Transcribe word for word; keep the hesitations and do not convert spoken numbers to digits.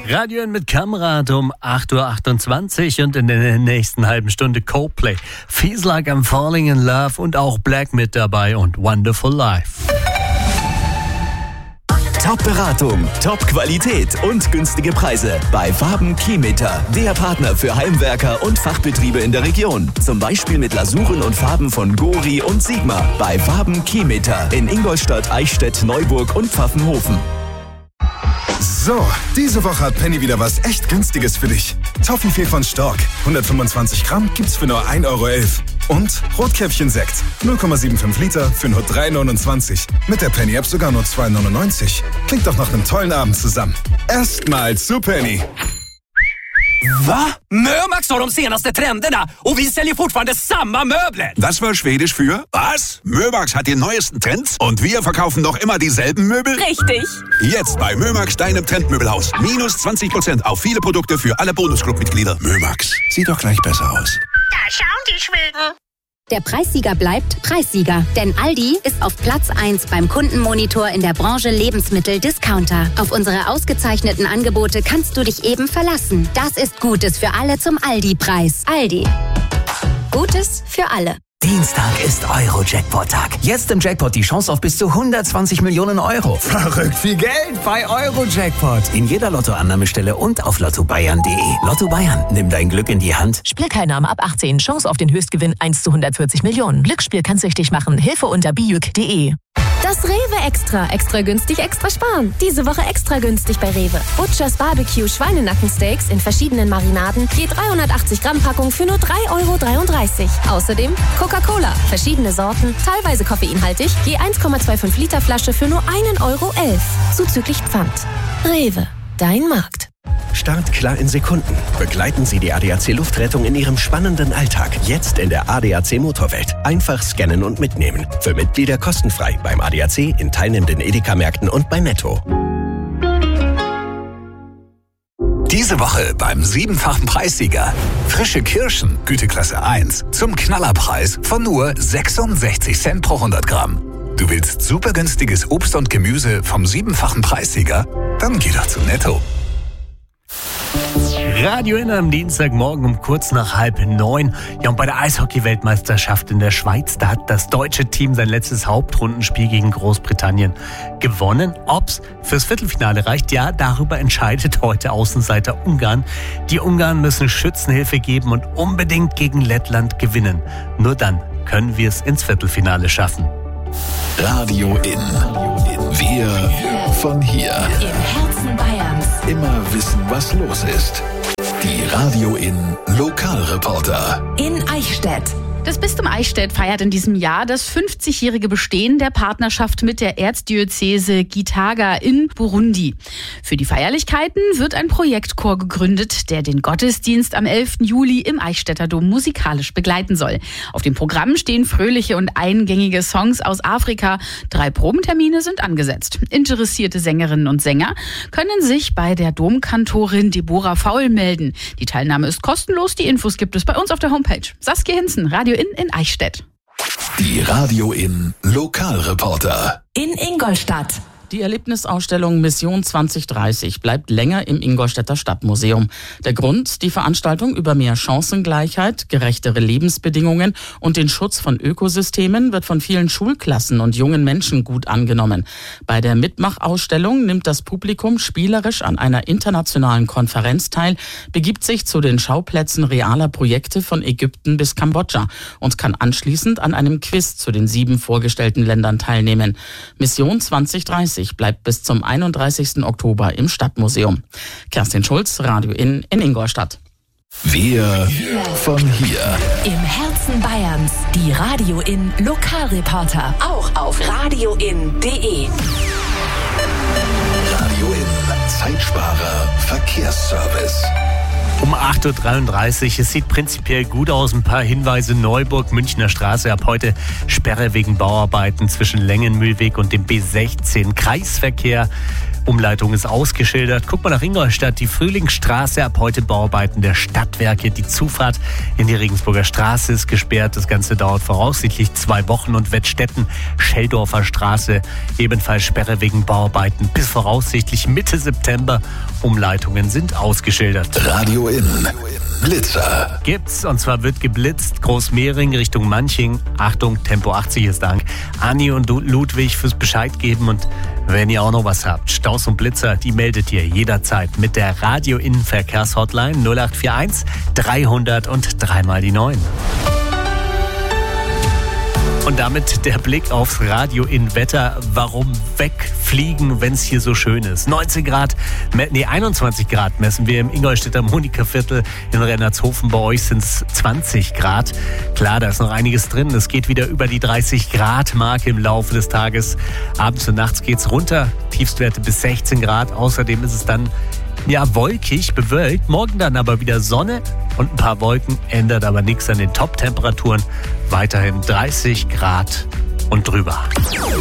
Radio mit Kamerad um acht Uhr achtundzwanzig und in der nächsten halben Stunde Coldplay, Feels Like I'm Falling in Love und auch Black mit dabei und Wonderful Life. Top-Beratung, Top-Qualität und günstige Preise bei Waben Keymeter, der Partner für Heimwerker und Fachbetriebe in der Region. Zum Beispiel mit Lasuren und Farben von Gori und Sigma bei Waben Keymeter in Ingolstadt, Eichstätt, Neuburg und Pfaffenhofen. So, diese Woche hat Penny wieder was echt Günstiges für dich. Toffifee von Stork, hundertfünfundzwanzig Gramm, gibt's für nur ein Euro elf. Und Rotkäppchen-Sekt, null Komma fünfundsiebzig Liter für nur drei neunundzwanzig. Mit der Penny-App sogar nur zwei neunundneunzig. Klingt doch nach einem tollen Abend zusammen. Erstmal zu Penny. Va? Mömax har de senaste trenderna och vi säljer fortfarande samma möbler. Das war schwedisch für was? Mömax hat die neuesten Trends und wir verkaufen noch immer dieselben Möbel? Richtig. Jetzt bei Mömax, deinem Trendmöbelhaus. Minus zwanzig Prozent auf viele Produkte für alle Bonusclub-Mitglieder. Mömax, sieht doch gleich besser aus. Da schauen die Schweden. Der Preissieger bleibt Preissieger, denn Aldi ist auf Platz eins beim Kundenmonitor in der Branche Lebensmittel-Discounter. Auf unsere ausgezeichneten Angebote kannst du dich eben verlassen. Das ist Gutes für alle zum Aldi-Preis. Aldi. Gutes für alle. Dienstag ist Euro-Jackpot-Tag. Jetzt im Jackpot die Chance auf bis zu hundertzwanzig Millionen Euro. Verrückt viel Geld Bei Euro-Jackpot. In jeder Lottoannahmestelle und auf lotto bayern punkt de. Lotto Bayern, nimm dein Glück in die Hand. Spielteilnahme ab achtzehn. Chance auf den Höchstgewinn eins zu hundertvierzig Millionen. Glücksspiel kann's süchtig machen. Hilfe unter bijuk punkt de. Das Rewe Extra. Extra günstig, extra sparen. Diese Woche extra günstig bei Rewe. Butchers Barbecue Schweinenackensteaks in verschiedenen Marinaden. Je dreihundertachtzig Gramm Packung für nur drei Euro dreiunddreißig. Außerdem Coca-Cola. Verschiedene Sorten, teilweise koffeinhaltig. Je eins Komma fünfundzwanzig Liter Flasche für nur ein Euro elf. Zuzüglich Pfand. Rewe. Dein Markt. Start klar in Sekunden. Begleiten Sie die A D A C Luftrettung in Ihrem spannenden Alltag. Jetzt in der A D A C Motorwelt. Einfach scannen und mitnehmen. Für Mitglieder kostenfrei beim A D A C, in teilnehmenden Edeka-Märkten und bei Netto. Diese Woche beim siebenfachen Preissieger. Frische Kirschen, Güteklasse eins, zum Knallerpreis von nur sechsundsechzig Cent pro hundert Gramm. Du willst super günstiges Obst und Gemüse vom siebenfachen Preissieger? Dann geh doch zu Netto. Radio in am Dienstagmorgen um kurz nach halb neun. Ja, und bei der Eishockey-Weltmeisterschaft in der Schweiz, da hat das deutsche Team sein letztes Hauptrundenspiel gegen Großbritannien gewonnen. Ob's fürs Viertelfinale reicht, ja, darüber entscheidet heute Außenseiter Ungarn. Die Ungarn müssen Schützenhilfe geben und unbedingt gegen Lettland gewinnen. Nur dann können wir es ins Viertelfinale schaffen. Radio in. Wir von hier. Im Herzen Bayerns. Immer wissen, was los ist. Die Radio in Lokalreporter. In Eichstätt. Das Bistum Eichstätt feiert in diesem Jahr das fünfzigjährige Bestehen der Partnerschaft mit der Erzdiözese Gitaga in Burundi. Für die Feierlichkeiten wird ein Projektchor gegründet, der den Gottesdienst am elften Juli im Eichstätter Dom musikalisch begleiten soll. Auf dem Programm stehen fröhliche und eingängige Songs aus Afrika. Drei Probentermine sind angesetzt. Interessierte Sängerinnen und Sänger können sich bei der Domkantorin Deborah Faul melden. Die Teilnahme ist kostenlos. Die Infos gibt es bei uns auf der Homepage. Saskia Hinzen, Radio in in Eichstätt. Die Radio in Lokalreporter. In Ingolstadt. Die Erlebnisausstellung Mission zwanzig dreißig bleibt länger im Ingolstädter Stadtmuseum. Der Grund, die Veranstaltung über mehr Chancengleichheit, gerechtere Lebensbedingungen und den Schutz von Ökosystemen wird von vielen Schulklassen und jungen Menschen gut angenommen. Bei der Mitmachausstellung nimmt das Publikum spielerisch an einer internationalen Konferenz teil, begibt sich zu den Schauplätzen realer Projekte von Ägypten bis Kambodscha und kann anschließend an einem Quiz zu den sieben vorgestellten Ländern teilnehmen. Mission zwanzig dreißig bleibt bis zum einunddreißigsten Oktober im Stadtmuseum. Kerstin Schulz, Radio in in Ingolstadt. Wir von hier. Im Herzen Bayerns. Die Radio in Lokalreporter. Auch auf radio in punkt de. Radio in Zeitsparer Verkehrsservice. Um acht Uhr dreiunddreißig. Es sieht prinzipiell gut aus. Ein paar Hinweise. Neuburg, Münchner Straße. Ab heute Sperre wegen Bauarbeiten zwischen Längenmühlweg und dem B sechzehn. Kreisverkehr Umleitung ist ausgeschildert. Guck mal nach Ingolstadt, die Frühlingsstraße, ab heute Bauarbeiten der Stadtwerke. Die Zufahrt in die Regensburger Straße ist gesperrt. Das Ganze dauert voraussichtlich zwei Wochen. Und Wettstetten, Scheldorfer Straße, ebenfalls Sperre wegen Bauarbeiten bis voraussichtlich Mitte September. Umleitungen sind ausgeschildert. Radio In. Blitzer. Gibt's, und zwar wird geblitzt. Großmehring Richtung Manching. Achtung, Tempo achtzig ist Dank. Anni und Ludwig fürs Bescheid geben. Und wenn ihr auch noch was habt, Staus und Blitzer, die meldet ihr jederzeit mit der Radio-In-Verkehrshotline null acht vier eins dreihundert und dreimal die neun. Und damit der Blick aufs Radio in Wetter. Warum wegfliegen, wenn es hier so schön ist? neunzehn Grad, nee, einundzwanzig Grad messen wir im Ingolstädter Monika-Viertel. In Rennertshofen bei euch sind es zwanzig Grad. Klar, da ist noch einiges drin. Es geht wieder über die dreißig Grad Marke im Laufe des Tages. Abends und nachts geht's runter. Tiefstwerte bis sechzehn Grad. Außerdem ist es dann ja wolkig, bewölkt. Morgen dann aber wieder Sonne und ein paar Wolken. Ändert aber nichts an den Top-Temperaturen. Weiterhin dreißig Grad und drüber.